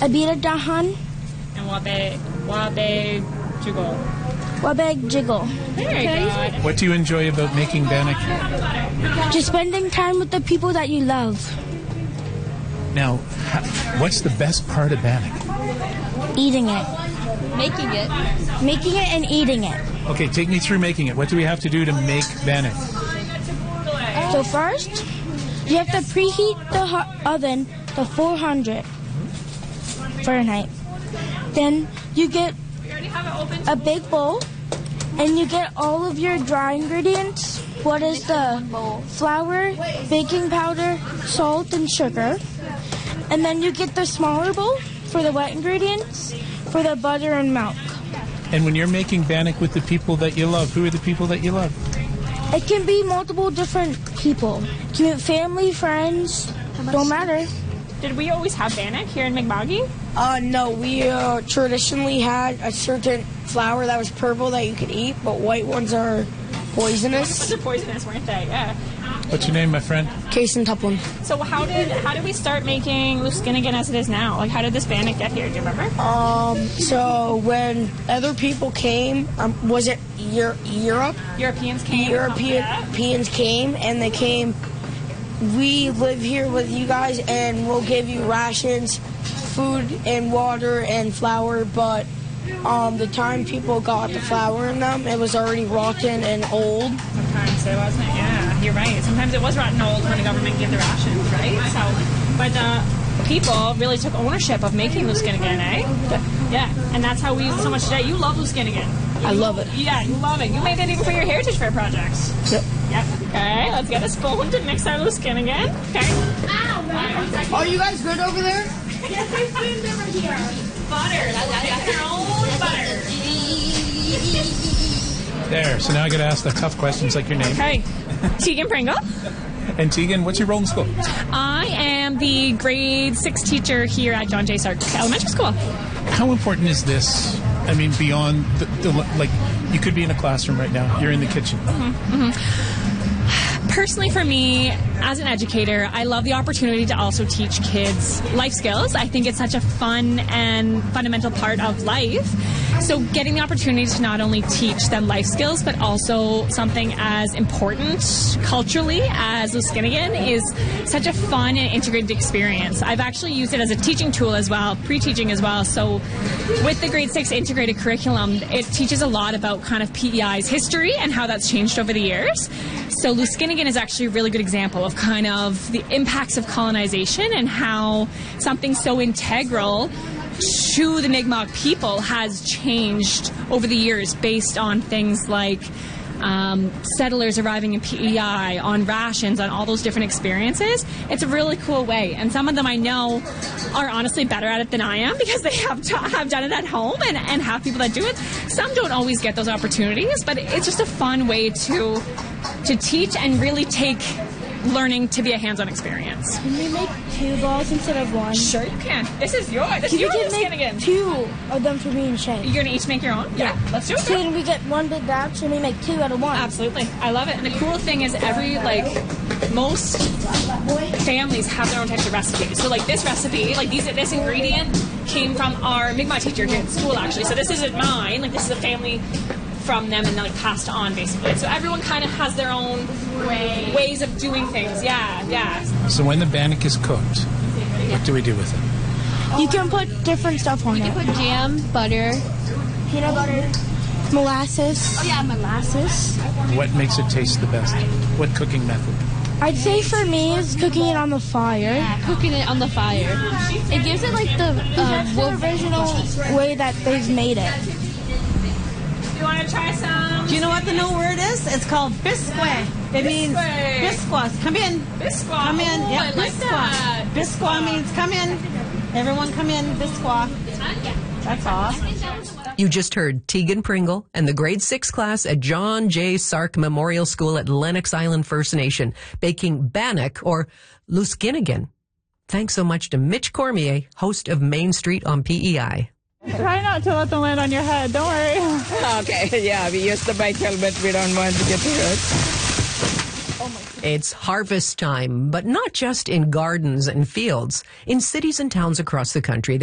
Abiradahan, And Wabe Jiggle. Wabeg Jiggle. Very good. What do you enjoy about making bannock? Just spending time with the people that you love. Now, what's the best part of bannock? Eating it. Making it. Making it and eating it. Okay, take me through making it. What do we have to do to make bannock? So first, you have to preheat the oven to 400 Fahrenheit. Then you get a big bowl, and you get all of your dry ingredients. What is the flour, baking powder, salt, and sugar. And then you get the smaller bowl for the wet ingredients, for the butter and milk. And when you're making bannock with the people that you love, who are the people that you love? It can be multiple different people. Family, friends, don't matter. Did we always have bannock here in Mi'kma'ki? No, we traditionally had a certain flour that was purple that you could eat, but white ones are poisonous. They're poisonous, weren't they? Yeah. What's your name, my friend? Kason Tuplin. So how did we start making Luskinnigan as it is now? Like, how did this bannock get here? Do you remember? So when other people came, was it Europe? Europeans came. Europeans came, and they came. We live here with you guys, and we'll give you rations, food and water and flour, but the time people got the flour in them, it was already rotten and old. Sometimes it wasn't. Yeah, you're right. Sometimes it was rotten old when the government gave the rations, right? So, but the people really took ownership of making Luskinnigan, eh? Yeah, and that's how we use it so much today. You love Luskinnigan. I love it. Yeah, you love it. You made it even for your Heritage Fair projects. Yep. Yep. Okay, let's get a spoon to mix our Luskinnigan. Okay. Are you guys good over there? Yes, there's spoons over here. Butter. That's our own butter. There. So now I got to ask the tough questions like your name. Okay. Tegan Pringle. And Tegan, what's your role in school? I am the grade 6 teacher here at John J. Sark Elementary School. How important is this? I mean, beyond like, you could be in a classroom right now. You're in the kitchen. Personally, for me, as an educator, I love the opportunity to also teach kids life skills. I think it's such a fun and fundamental part of life. So getting the opportunity to not only teach them life skills, but also something as important culturally as Luskinnigan is such a fun and integrated experience. I've actually used it as a teaching tool as well, pre-teaching as well. So with the grade 6 integrated curriculum, it teaches a lot about kind of PEI's history and how that's changed over the years. So Luskinnigan is actually a really good example of kind of the impacts of colonization and how something so integral to the Mi'kmaq people has changed over the years based on things like settlers arriving in PEI, on rations, on all those different experiences. It's a really cool way, and some of them I know are honestly better at it than I am because they have done it at home and have people that do it. Some don't always get those opportunities, but it's just a fun way to teach and really take learning to be a hands-on experience. Can we make 2 balls instead of 1? Sure you can. This is yours. This is Can your you make Luskinnigan. 2 of them for me and Shay? You're going to each make your own? Yeah. Let's do it. So can we get 1 big batch and we make 2 out of 1? Absolutely. I love it. And the cool thing is most families have their own types of recipes. So like this recipe, like this ingredient came from our Mi'kmaq teacher here at school actually. So this isn't mine. Like this is a family from them and then like passed on basically. So everyone kind of has their own ways of doing things. Yeah. So when the bannock is cooked, what do we do with it? You can put different stuff on it. You put jam, butter, Peanut butter, molasses. oh yeah, molasses. What makes it taste the best? What cooking method? I'd say for me is cooking it on the fire. Cooking it on the fire. It gives it like the That's the original way that they've made it. You want to try some? Do you know what the new word is? It's called bisque. It means biscuas. Come in. Bisque. Come in. Oh, Yep, I like bisque. that. Bisque means come in. Everyone come in. Bisque. That's awesome. You just heard Tegan Pringle and the grade 6 class at John J. Sark Memorial School at Lennox Island First Nation baking bannock or Luskinnigan. Thanks so much to Mitch Cormier, host of Main Street on PEI. Try not to let them land on your head. Don't worry. Okay, yeah, we use the bike helmet. We don't want to get hurt. It's harvest time, but not just in gardens and fields. In cities and towns across the country,